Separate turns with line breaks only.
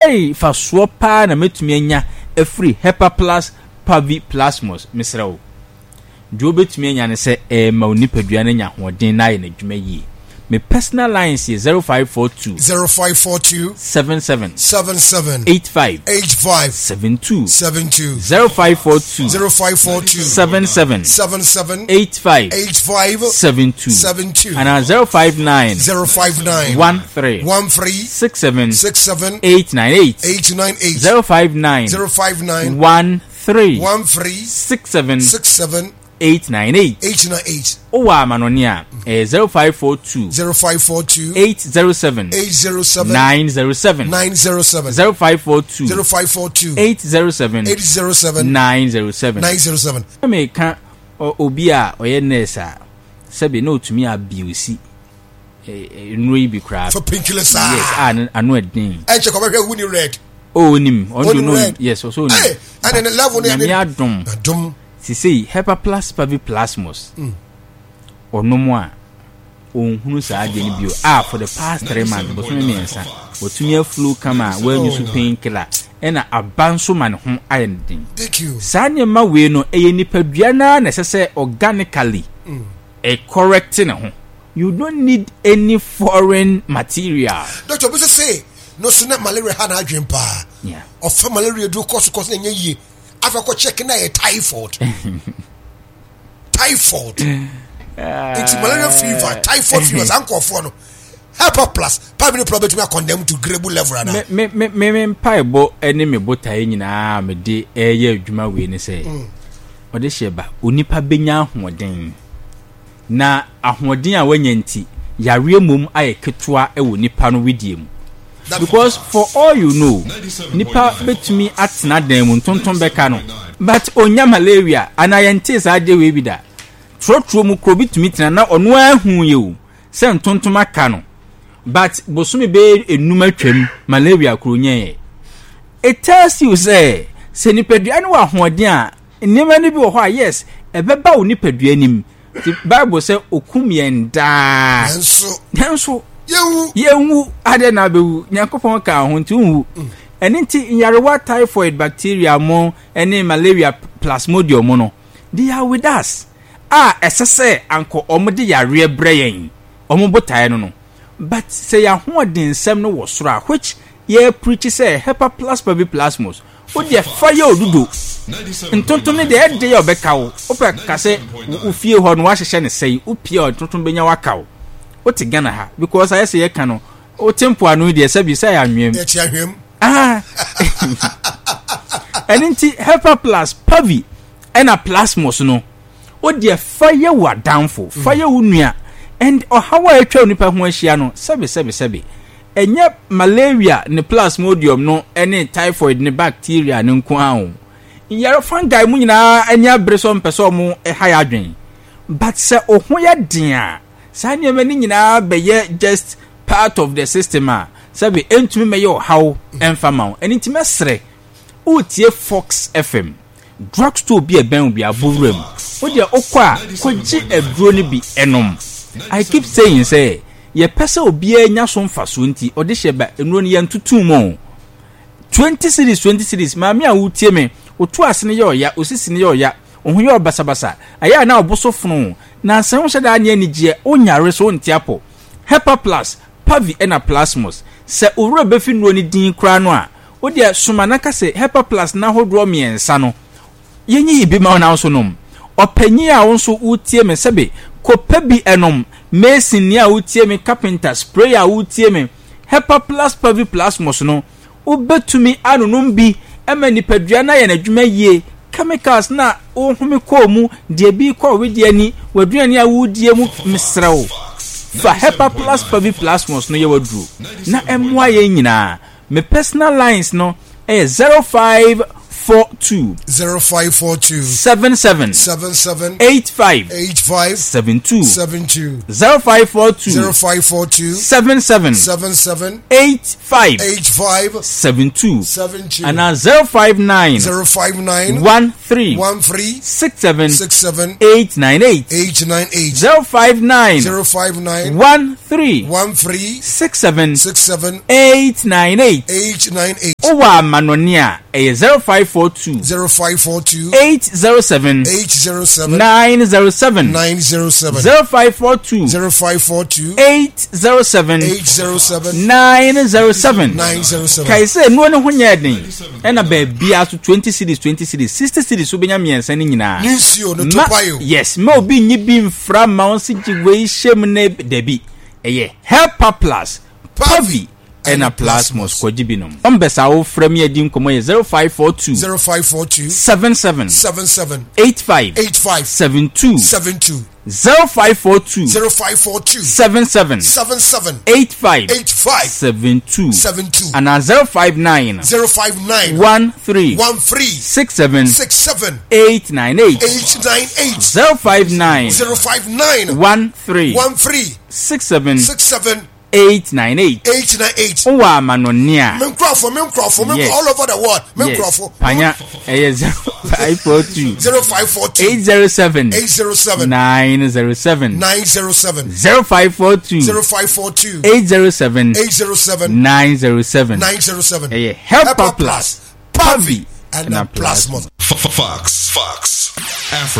fa so pa na metumi anya free Hepa Plus Paviplasmos misrawo jo betumi anya ne se ma onipadua na nya hoden na ye na dwuma yi. My personal lines is 0542 77 85 72 0542 77 85 72 and 059 13 67 898 059 13 67 898 Owa manonia 0542 807 907 0542 807 907 me ka obi a oye nurse sabi no tumi abuse nroi bi kra
for painkillers.
Yes, anu edin
and check over here who red.
Oh nim on no yes so nim
and then the level
na adom si Hepa Plus Paviplasmos onomo a onhunu saa de ni bio for the past 3 months but me mensa otumia flu kama we use painkiller ena abanso man ho ayendin.
Thank you.
Sanya ma we no eye nipadua na na sese organically correcting ho. You don't need any foreign material.
Doctor Bisa say no sooner malaria had a dream pa.
Yeah.
Of malaria do cause na ye. I've got checking a typhoid. Typhoid. It's malaria fever, typhoid fever, uncle for no. Hepa Plus, probably problem to me condemned to grable level.
Me paibo enemy bota nyina me de eye adwuma we ni say. Ode sheba onipa benya ahoden. Na ahoden a wanyanti yare mum aye ketua e wo nipa no wedie mu. Because for all you know, nipa betumi atena dan mu tonton beka no, but onya malaria anayente sa de we bi da. Trotro mu kro bitumi tena na ono ahu ye o. Se ntonton aka no. But bosumi be enum atwam malaria kro nye. It tells you say nipadua no wa hoden a nima ni bi wo ho yes, ebeba wo nipadua nim. The Bible say okumyenda. Nanso yewu ade na bewu nyakopon ka ho nti hu enti yarewa typhoid bacteria mo ene malaria plasmodium no they are with us esese anko omode yare breyen omobotae no but say ya ho den sem no wo soro which ye preach say Hepa Plus Paviplasmos o de fire odudo ntonton ne de de obeka wo opeka se ufie ho no wa hye ne sei upie ntonton benya waka wo what Ghana ha because I say can o tempo anu de sabi say anwem enti Hepa Plus Pavi ena Plasmos no o de fire wa downfall fire unua and how atwa nipa ho ahia no sabi enye malaria ne plasmodium no ene typhoid ne bacteria ne nko awo yare fungi mu nyina anya breso mpeso mu haya adwen but se ohun ya dia sanya mani nyina beye just part of the system sabi entumi meyo how enfama enti mesre utie Fox FM drugstore bi eben bi aburum wo de okwa koji aduro ne bi enom. I keep saying say ye pesa obi anya so mfaso nti ode hyeba enuro ne yantutu mo 20 series maami a wutie me otu ase ne ye oya osisi ne ye oya ohun ye obasabasa aya na oboso funu na san wo hyeda anya nigye onyare so ntiapo Hepa Plus Pavi ena Plasmos se owura befi nuro ne din kra no a wo de somanaka se Hepa Plus na hodro miensa no yenyi ibi ma na so nom opanyi a won so utie me sebe kopa bi enom mason ni a utie me carpenter spray a utie me Hepa Plus Paviplasmos no ubetumi anunum bi ema nipadua na ye na dwuma yie chemicals na ohumi ko mu de bi ko wedi ani waduani a wudie mu misrawo fa Hepa Plus Paviplasmos no ye wadru na emwa ye nyina me personal lines no 0542 77 85 72 0542 77 85 72 and 059 13 67 898 059 13 67 898 O wa manonia e 0542
0542
807
807
907
907
0542
0542
807
807
907
907
kai say no ne honya den e na ba bia so 20 cities 60 cities so benya miensa ni nyina
Ninsio no topayo
yes ma obi nyi bi mfra ma on si gwe shem ne debi eye helper plus pavi ena plasmos kwajibinom ombesa wo frame edi nkomo ye 0542
0542
77
77
85
85
72
72
0542
0542
77
77
85
85
72
72
and 059
059
13
13
67
67
898
898
059
059
13
13
67
67
898
898
Owa manonia
men crofo all over the world men crofo
panya 0542
0542
807
807
907
907
0542
0542
807
807
907
907
helper plus
Pavi and
na
Plasmos.
Fox.